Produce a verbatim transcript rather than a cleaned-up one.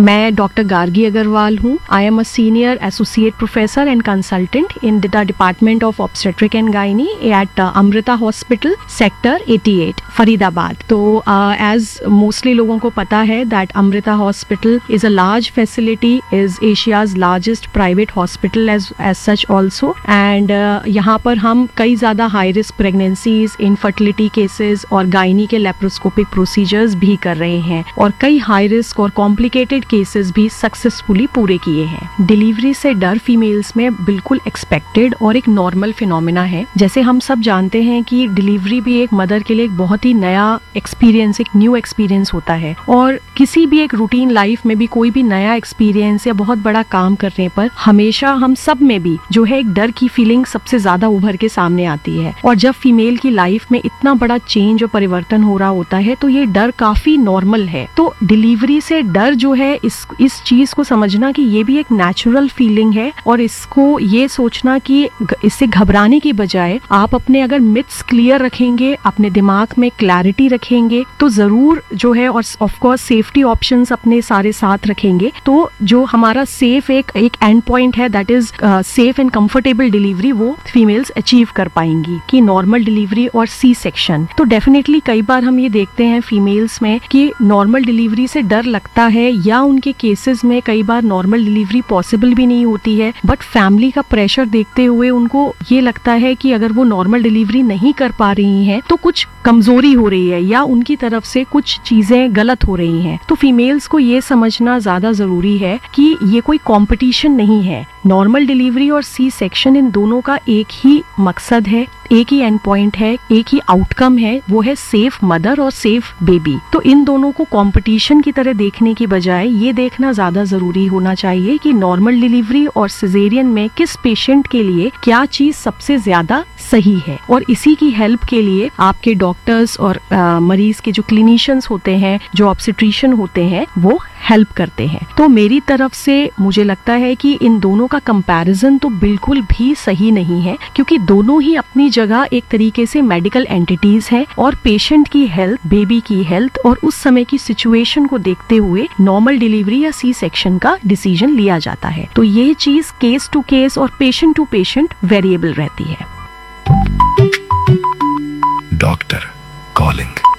मैं डॉक्टर गार्गी अग्रवाल हूँ। I am a senior associate professor and consultant in the department of obstetric and gynae eight Amrita hospital sector अठासी फरीदाबाद। तो as uh, mostly लोगों को पता है that Amrita hospital is a large facility, is Asia's largest private hospital as as such also, and यहाँ पर हम कई ज़्यादा high risk pregnancies, infertility cases और गायनी के लेप्रोस्कोपिक प्रोसीजर्स भी कर रहे हैं और कई हाई रिस्क और कॉम्प्लिकेटेड केसेस भी सक्सेसफुली पूरे किए हैं। डिलीवरी से डर फीमेल्स में बिल्कुल एक्सपेक्टेड और एक नॉर्मल फिनोमिना है। जैसे हम सब जानते हैं कि डिलीवरी भी एक मदर के लिए एक बहुत ही नया एक्सपीरियंस, एक न्यू एक्सपीरियंस होता है, और किसी भी एक रूटीन लाइफ में भी कोई भी नया एक्सपीरियंस या बहुत बड़ा काम करने पर हमेशा हम सब में भी जो है एक डर की फीलिंग सबसे ज्यादा उभर के सामने आती है। और जब फीमेल की लाइफ में इतना बड़ा चेंज और परिवर्तन हो रहा होता है तो ये डर काफी नॉर्मल है। तो डिलीवरी से डर जो है, इस इस चीज को समझना कि ये भी एक नेचुरल फीलिंग है, और इसको ये सोचना कि इससे घबराने की बजाय आप अपने अगर मिथ्स क्लियर रखेंगे, अपने दिमाग में क्लैरिटी रखेंगे तो जरूर जो है, और ऑफ कोर्स सेफ्टी ऑप्शंस अपने सारे साथ रखेंगे, तो जो हमारा सेफ एक एक एंड पॉइंट है, that is safe and comfortable delivery, वो फीमेल्स अचीव कर पाएंगी। कि नॉर्मल डिलीवरी और सी सेक्शन, तो डेफिनेटली कई बार हम ये देखते हैं फीमेल्स में कि नॉर्मल डिलीवरी से डर लगता है, या उनके केसेस में कई बार नॉर्मल डिलीवरी पॉसिबल भी नहीं होती है, बट फैमिली का प्रेशर देखते हुए उनको ये लगता है कि अगर वो नॉर्मल डिलीवरी नहीं कर पा रही हैं तो कुछ कमजोरी हो रही है या उनकी तरफ से कुछ चीजें गलत हो रही हैं। तो फीमेल्स को ये समझना ज्यादा जरूरी है कि ये कोई कंपटीशन नहीं है। नॉर्मल डिलीवरी और सी सेक्शन, इन दोनों का एक ही मकसद है, एक ही एंड पॉइंट है, एक ही आउटकम है, वो है सेफ मदर और सेफ बेबी। तो इन दोनों को कंपटीशन की तरह देखने की बजाय ये देखना ज्यादा जरूरी होना चाहिए कि नॉर्मल डिलीवरी और सिजेरियन में किस पेशेंट के लिए क्या चीज सबसे ज्यादा सही है, और इसी की हेल्प के लिए आपके डॉक्टर्स और आ, मरीज के जो क्लिनिशियंस होते हैं, जो ऑब्स्टेट्रिशियन होते हैं, वो हेल्प करते हैं। तो मेरी तरफ से मुझे लगता है कि इन दोनों का कंपैरिजन तो बिल्कुल भी सही नहीं है, क्योंकि दोनों ही अपनी जगह एक तरीके से मेडिकल एंटिटीज हैं, और पेशेंट की हेल्थ, बेबी की हेल्थ और उस समय की सिचुएशन को देखते हुए नॉर्मल डिलीवरी या सी सेक्शन का डिसीजन लिया जाता है। तो ये चीज केस टू केस और पेशेंट टू पेशेंट वेरिएबल रहती है। Doctor calling.